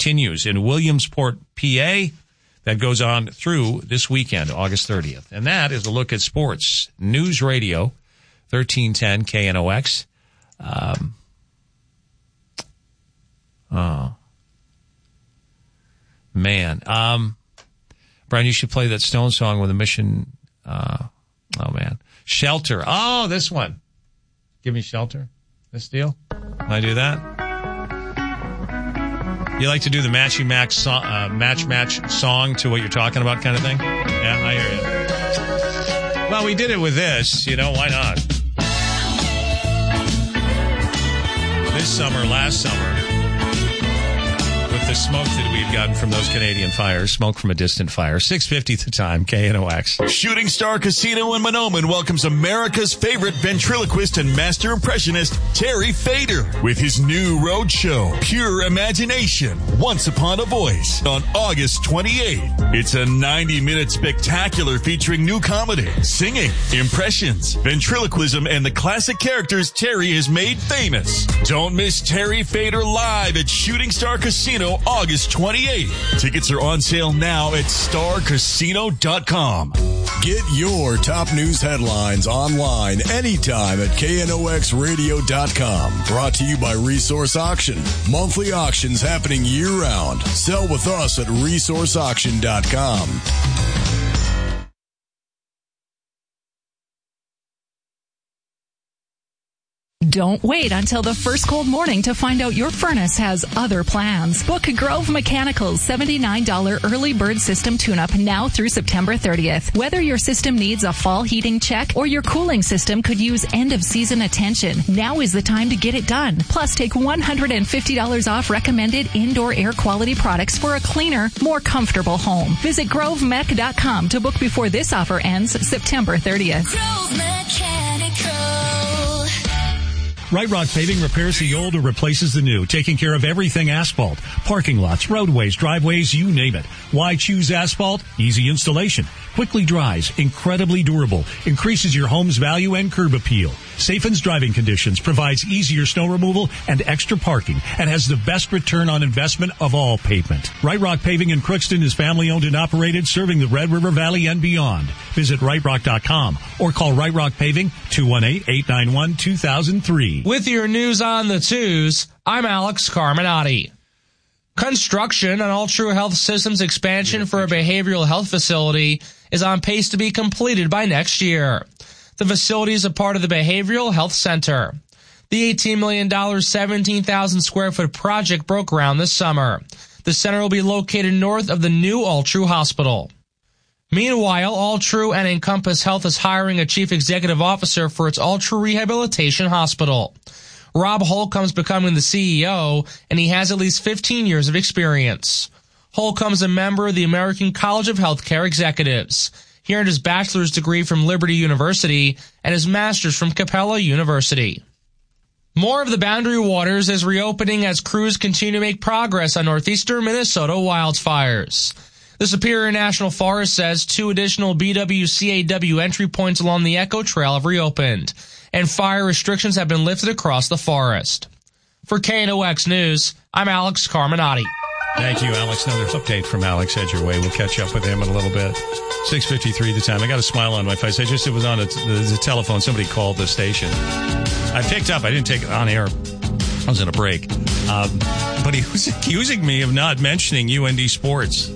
continues in Williamsport, PA. That goes on through this weekend, August 30th. And that is a look at sports. News Radio, 1310 KNOX. Brian, you should play that Stone song with a mission. Shelter. Oh, this one. Give me Shelter. This deal. Can I do that? You like to do the match song to what you're talking about kind of thing? Yeah, I hear you. Well, we did it with this. Why not? This summer, last summer, with the smoke that we've gotten from those Canadian fires, smoke from a distant fire, 6:50 the time, KNOX. Shooting Star Casino in Mahnomen welcomes America's favorite ventriloquist and master impressionist, Terry Fader, with his new road show, Pure Imagination, Once Upon a Voice, on August 28th. It's a 90-minute spectacular featuring new comedy, singing, impressions, ventriloquism, and the classic characters Terry has made famous. Don't miss Terry Fader live at Shooting Star Casino August 28th. Tickets are on sale now at starcasino.com. Get your top news headlines online anytime at knoxradio.com. Brought to you by Resource Auction. Monthly auctions happening year-round. Sell with us at resourceauction.com. Don't wait until the first cold morning to find out your furnace has other plans. Book Grove Mechanical's $79 early bird system tune-up now through September 30th. Whether your system needs a fall heating check or your cooling system could use end-of-season attention, now is the time to get it done. Plus, take $150 off recommended indoor air quality products for a cleaner, more comfortable home. Visit grovemech.com to book before this offer ends September 30th. Grove Mechanical. Right Rock Paving repairs the old or replaces the new, taking care of everything asphalt, parking lots, roadways, driveways, you name it. Why choose asphalt? Easy installation, quickly dries, incredibly durable, increases your home's value and curb appeal, safens driving conditions, provides easier snow removal and extra parking, and has the best return on investment of all pavement. Right Rock Paving in Crookston is family owned and operated, serving the Red River Valley and beyond. Visit rightrock.com or call Right Rock Paving 218-891-2003. With your news on the twos, I'm Alex Carminati. Construction on All True Health Systems expansion for a behavioral health facility is on pace to be completed by next year. The facility is a part of the Behavioral Health Center. The $18 million, 17,000 square foot project broke ground this summer. The center will be located north of the new All True Hospital. Meanwhile, All True and Encompass Health is hiring a chief executive officer for its All True Rehabilitation Hospital. Rob Holcomb's becoming the CEO, and he has at least 15 years of experience. Holcomb's a member of the American College of Healthcare Executives. He earned his bachelor's degree from Liberty University and his master's from Capella University. More of the Boundary Waters is reopening as crews continue to make progress on northeastern Minnesota wildfires. The Superior National Forest says 2 additional BWCAW entry points along the Echo Trail have reopened, and fire restrictions have been lifted across the forest. For KNOX News, I'm Alex Carminati. Thank you, Alex. Another update from Alex head your way. We'll catch up with him in a little bit. 6:53 the time. I got a smile on my face. It was on the telephone. Somebody called the station. I picked up. I didn't take it on air. I was in a break. But he was accusing me of not mentioning UND sports.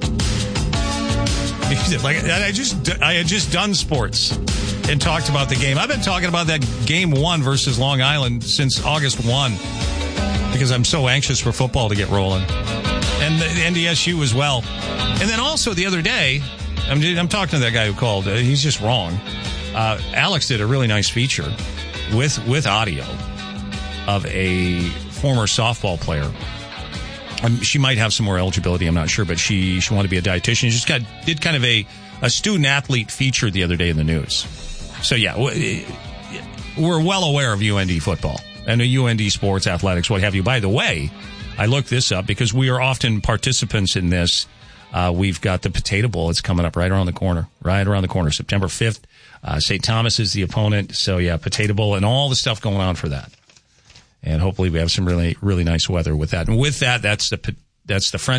Like I had just done sports and talked about the game. I've been talking about that game 1 versus Long Island since August 1 because I'm so anxious for football to get rolling. And the NDSU as well. And then also the other day, I'm talking to that guy who called. He's just wrong. Alex did a really nice feature with audio of a former softball player. She might have some more eligibility, I'm not sure, but she wanted to be a dietitian. She just did kind of a student-athlete feature the other day in the news. So, yeah, we're well aware of UND football and UND sports, athletics, what have you. By the way, I looked this up because we are often participants in this. We've got the Potato Bowl. It's coming up right around the corner, September 5th. St. Thomas is the opponent. So, yeah, Potato Bowl and all the stuff going on for that. And hopefully we have some really, really nice weather with that. And with that, that's the Friends